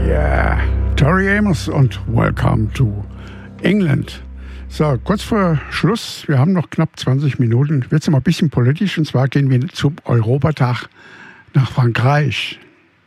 Yeah, Tori Amos und Welcome to England. So, kurz vor Schluss, wir haben noch knapp 20 Minuten, wird es mal ein bisschen politisch, und zwar gehen wir zum Europatag nach Frankreich.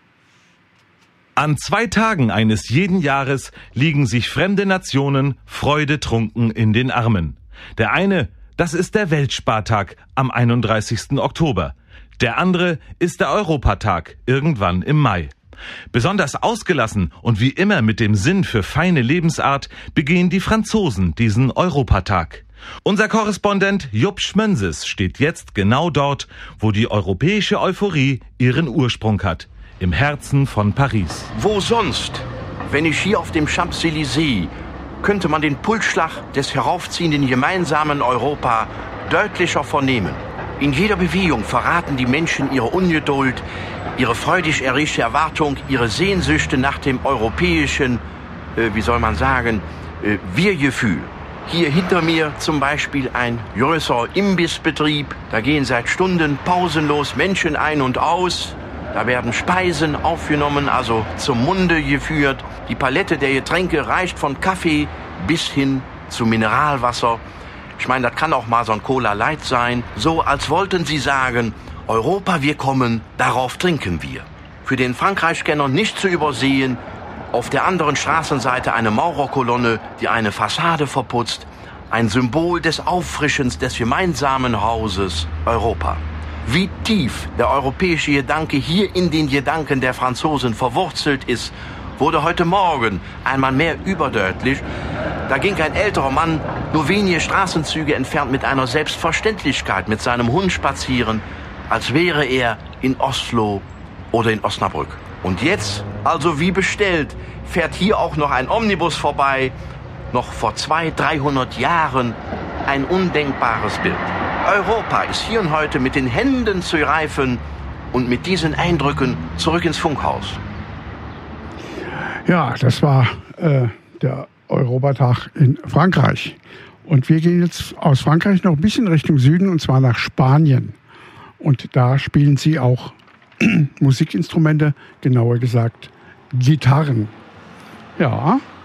An 2 Tagen eines jeden Jahres liegen sich fremde Nationen freudetrunken in den Armen. Der eine, das ist der Weltspartag am 31. Oktober. Der andere ist der Europatag irgendwann im Mai. Besonders ausgelassen und wie immer mit dem Sinn für feine Lebensart begehen die Franzosen diesen Europatag. Unser Korrespondent Jupp Schmönses steht jetzt genau dort, wo die europäische Euphorie ihren Ursprung hat, im Herzen von Paris. Wo sonst? Wenn ich hier auf dem Champs-Élysées, könnte man den Pulsschlag des heraufziehenden gemeinsamen Europa deutlicher vernehmen. In jeder Bewegung verraten die Menschen ihre Ungeduld, ihre freudig erregte Erwartung, ihre Sehnsüchte nach dem europäischen, Wir-Gefühl. Hier hinter mir zum Beispiel ein größerer Imbissbetrieb. Da gehen seit Stunden pausenlos Menschen ein und aus. Da werden Speisen aufgenommen, also zum Munde geführt. Die Palette der Getränke reicht von Kaffee bis hin zu Mineralwasser. Ich meine, das kann auch mal so ein Cola Light sein. So, als wollten sie sagen, Europa, wir kommen, darauf trinken wir. Für den Frankreich-Kenner nicht zu übersehen, auf der anderen Straßenseite eine Maurerkolonne, die eine Fassade verputzt. Ein Symbol des Auffrischens des gemeinsamen Hauses Europa. Wie tief der europäische Gedanke hier in den Gedanken der Franzosen verwurzelt ist, wurde heute Morgen einmal mehr überdeutlich. Da ging ein älterer Mann nur wenige Straßenzüge entfernt mit einer Selbstverständlichkeit mit seinem Hund spazieren, als wäre er in Oslo oder in Osnabrück. Und jetzt, also wie bestellt, fährt hier auch noch ein Omnibus vorbei. Noch vor 200-300 Jahren ein undenkbares Bild. Europa ist hier und heute mit den Händen zu greifen und mit diesen Eindrücken zurück ins Funkhaus. Ja, das war der Europatag in Frankreich. Und wir gehen jetzt aus Frankreich noch ein bisschen Richtung Süden, und zwar nach Spanien. Und da spielen sie auch Musikinstrumente, genauer gesagt Gitarren. Ja,